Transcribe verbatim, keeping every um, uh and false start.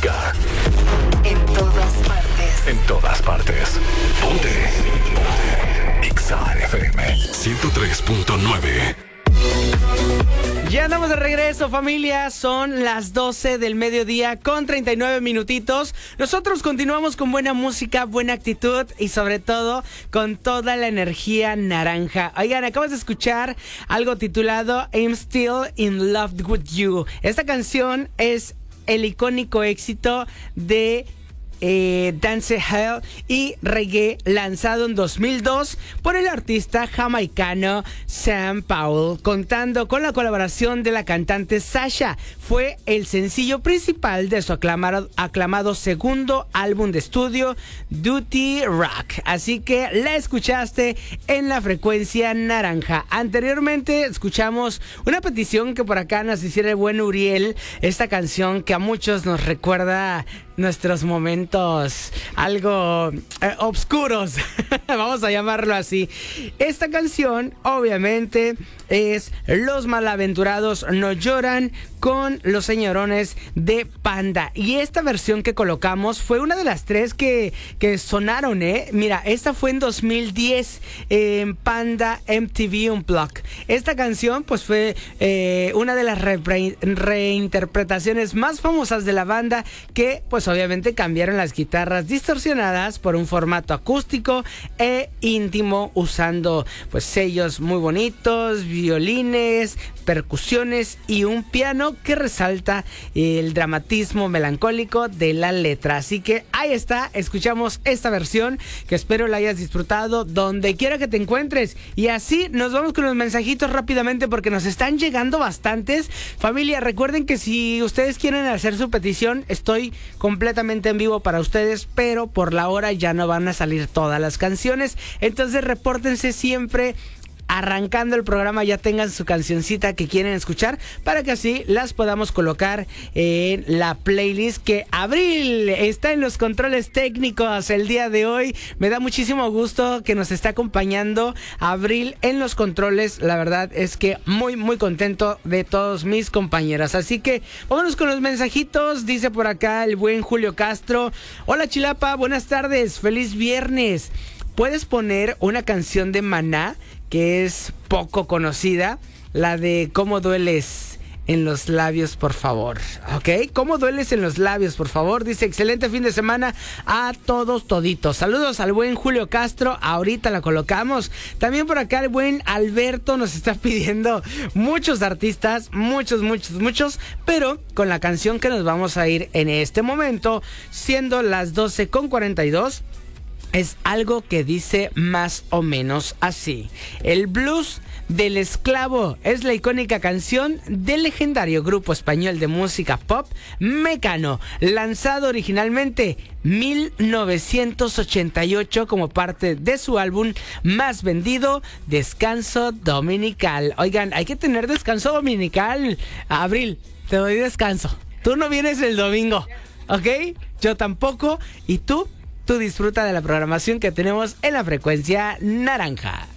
música. En todas partes. En todas partes. Ponte. Ponte. Exa F M ciento tres punto nueve. Ya andamos de regreso, familia. Son las doce del mediodía con treinta y nueve minutitos. Nosotros continuamos con buena música, buena actitud y sobre todo con toda la energía naranja. Oigan, acabas de escuchar algo titulado I'm Still in Love with You. Esta canción es el icónico éxito de Eh, dancehall y reggae lanzado en dos mil dos por el artista jamaicano Sam Powell, contando con la colaboración de la cantante Sasha. Fue el sencillo principal de su aclamado, aclamado segundo álbum de estudio, Duty Rock. Así que la escuchaste en la frecuencia naranja. Anteriormente escuchamos una petición que por acá nos hiciera el buen Uriel, esta canción que a muchos nos recuerda nuestros momentos algo eh, obscuros, vamos a llamarlo así. Esta canción obviamente es Los Malaventurados No Lloran con los señorones de Panda. Y esta versión que colocamos fue una de las tres que, que sonaron, ¿eh? Mira, esta fue en dos mil diez en Panda M T V Unplugged. Esta canción pues fue eh, una de las re- reinterpretaciones más famosas de la banda, que pues obviamente cambiaron las guitarras distorsionadas por un formato acústico e íntimo, usando pues sellos muy bonitos, violines, percusiones y un piano que resalta el dramatismo melancólico de la letra. Así que ahí está, escuchamos esta versión que espero la hayas disfrutado donde quiera que te encuentres. Y así nos vamos con los mensajitos rápidamente porque nos están llegando bastantes. Familia, recuerden que si ustedes quieren hacer su petición, estoy completamente en vivo para ustedes, pero por la hora ya no van a salir todas las canciones. Entonces repórtense siempre arrancando el programa, ya tengan su cancioncita que quieren escuchar para que así las podamos colocar en la playlist, que Abril está en los controles técnicos el día de hoy. Me da muchísimo gusto que nos esté acompañando Abril en los controles. La verdad es que muy muy contento de todos mis compañeros. Así que vámonos con los mensajitos. Dice por acá el buen Julio Castro: hola Chilapa, buenas tardes, feliz viernes. ¿Puedes poner una canción de Maná que es poco conocida, la de Cómo dueles en los labios, por favor? ¿Ok? ¿Cómo dueles en los labios, por favor? Dice, excelente fin de semana a todos toditos. Saludos al buen Julio Castro, ahorita la colocamos. También por acá el buen Alberto nos está pidiendo muchos artistas, muchos, muchos, muchos, pero con la canción que nos vamos a ir en este momento, siendo las doce con cuarenta y dos, es algo que dice más o menos así: el blues del esclavo es la icónica canción del legendario grupo español de música pop Mecano, lanzado originalmente mil novecientos ochenta y ocho como parte de su álbum más vendido, Descanso Dominical. Oigan, hay que tener descanso dominical. Abril, te doy descanso. Tú no vienes el domingo, ¿ok? Yo tampoco. ¿Y tú? Tú disfruta de la programación que tenemos en la frecuencia naranja.